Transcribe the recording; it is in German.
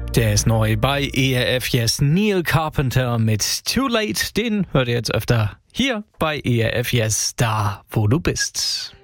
Der ist neu bei ERF Yes, Neil Carpenter mit Too Late. Den hört ihr jetzt öfter hier bei ERF Yes, da wo du bist.